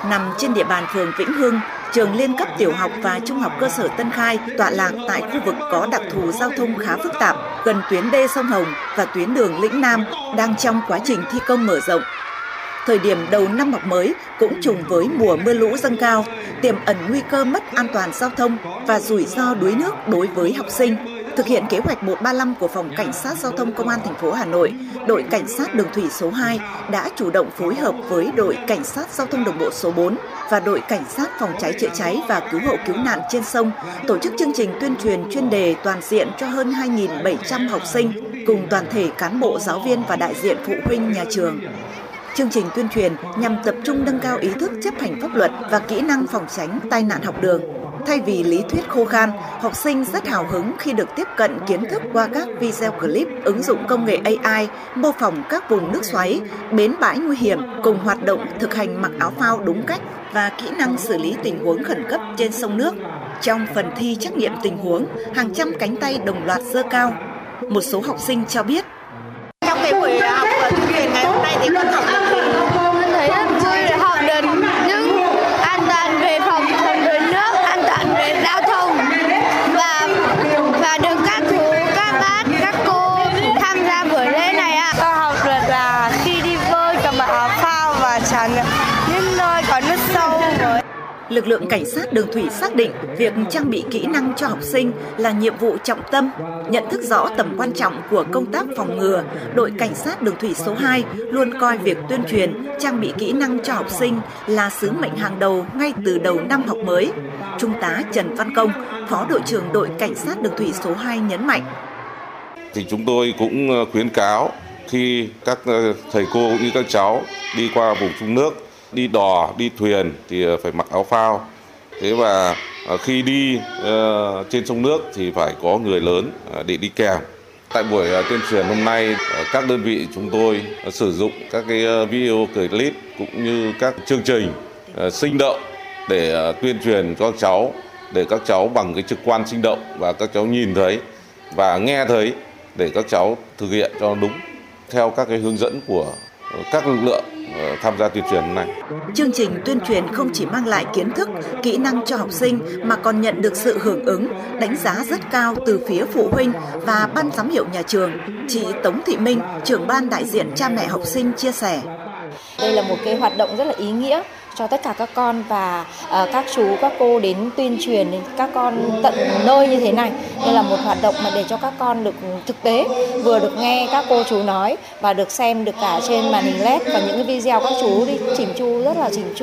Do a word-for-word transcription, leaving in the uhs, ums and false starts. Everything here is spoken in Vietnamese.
Nằm trên địa bàn phường Vĩnh Hưng, trường liên cấp tiểu học và trung học cơ sở Tân Khai tọa lạc tại khu vực có đặc thù giao thông khá phức tạp, gần tuyến đê sông Hồng và tuyến đường Lĩnh Nam đang trong quá trình thi công mở rộng. Thời điểm đầu năm học mới cũng trùng với mùa mưa lũ dâng cao, tiềm ẩn nguy cơ mất an toàn giao thông và rủi ro đuối nước đối với học sinh. Thực hiện kế hoạch một ba năm của Phòng Cảnh sát Giao thông Công an thành phố Hà Nội, đội Cảnh sát Đường thủy số hai đã chủ động phối hợp với đội Cảnh sát Giao thông Đường bộ số bốn và đội Cảnh sát Phòng cháy chữa cháy và Cứu hộ cứu nạn trên sông tổ chức chương trình tuyên truyền chuyên đề toàn diện cho hơn hai nghìn bảy trăm học sinh cùng toàn thể cán bộ giáo viên và đại diện phụ huynh nhà trường. Chương trình tuyên truyền nhằm tập trung nâng cao ý thức chấp hành pháp luật và kỹ năng phòng tránh tai nạn học đường. Thay vì lý thuyết khô khan, học sinh rất hào hứng khi được tiếp cận kiến thức qua các video clip ứng dụng công nghệ a i, mô phỏng các vùng nước xoáy, bến bãi nguy hiểm cùng hoạt động thực hành mặc áo phao đúng cách và kỹ năng xử lý tình huống khẩn cấp trên sông nước. Trong phần thi trắc nghiệm tình huống, hàng trăm cánh tay đồng loạt giơ cao. Một số học sinh cho biết. Trong cái buổi học tuyên truyền ngày hôm nay thì con học được gì? Con thấy rất vui để học được những an toàn về phòng chống đuối nước, an toàn về giao thông và và được các chú, các bác, các cô tham gia buổi lễ này ạ. Con học được là khi đi bơi cầm áo phao và tránh những nơi có nước sâu. Lực lượng cảnh sát đường thủy xác định việc trang bị kỹ năng cho học sinh là nhiệm vụ trọng tâm. Nhận thức rõ tầm quan trọng của công tác phòng ngừa, đội cảnh sát đường thủy số hai luôn coi việc tuyên truyền, trang bị kỹ năng cho học sinh là sứ mệnh hàng đầu ngay từ đầu năm học mới. Trung tá Trần Văn Công, Phó đội trưởng đội cảnh sát đường thủy số hai nhấn mạnh. Thì chúng tôi cũng khuyến cáo khi các thầy cô cũng như các cháu đi qua vùng trung nước, đi đò, đi thuyền thì phải mặc áo phao. Thế và khi đi uh, trên sông nước thì phải có người lớn uh, để đi kèm. Tại buổi uh, tuyên truyền hôm nay, uh, các đơn vị chúng tôi uh, sử dụng các cái uh, video clip cũng như các chương trình uh, sinh động để uh, tuyên truyền cho các cháu, để các cháu bằng cái trực quan sinh động và các cháu nhìn thấy và nghe thấy để các cháu thực hiện cho đúng theo các cái hướng dẫn của uh, các lực lượng tham gia tuyên truyền này. Chương trình tuyên truyền không chỉ mang lại kiến thức, kỹ năng cho học sinh mà còn nhận được sự hưởng ứng, đánh giá rất cao từ phía phụ huynh và ban giám hiệu nhà trường. Chị Tống Thị Minh, trưởng ban đại diện cha mẹ học sinh chia sẻ. Đây là một cái hoạt động rất là ý nghĩa cho tất cả các con và uh, các chú, các cô đến tuyên truyền đến các con tận nơi như thế này. Đây là một hoạt động mà để cho các con được thực tế, vừa được nghe các cô chú nói và được xem được cả trên màn hình led và những cái video các chú đi chỉnh chu rất là chỉnh chu.